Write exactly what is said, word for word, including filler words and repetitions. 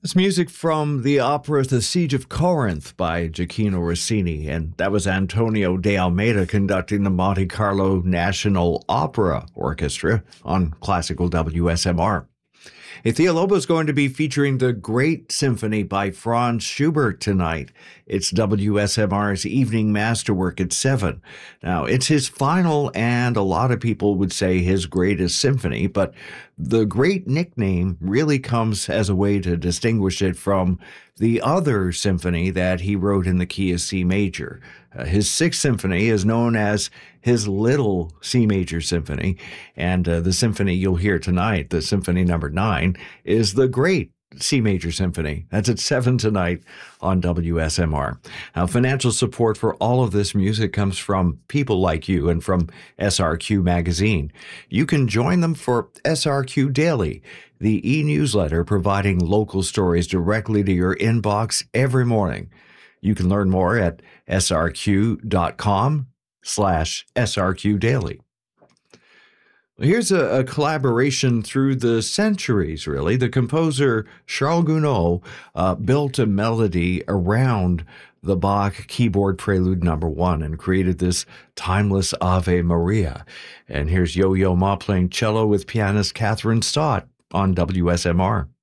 It's music from the opera The Siege of Corinth by Gioacchino Rossini, and that was Antonio de Almeida conducting the Monte Carlo National Opera Orchestra on classical W S M R. Ethiopia is going to be featuring the Great Symphony by Franz Schubert tonight. It's W S M R's evening masterwork at seven. Now, it's his final and a lot of people would say his greatest symphony, but the great nickname really comes as a way to distinguish it from the other symphony that he wrote in the key of C major. Uh, his sixth symphony is known as his Little C Major Symphony, and uh, the symphony you'll hear tonight, the Symphony Number Nine, is the Great C Major Symphony. That's at seven tonight on W S M R. Now, financial support for all of this music comes from people like you and from S R Q Magazine. You can join them for S R Q Daily, the e-newsletter providing local stories directly to your inbox every morning. You can learn more at srq.com slash SRQ Daily. Here's a, a collaboration through the centuries, really. The composer Charles Gounod uh, built a melody around the Bach keyboard prelude number one and created this timeless Ave Maria. And here's Yo-Yo Ma playing cello with pianist Catherine Stott on W S M R.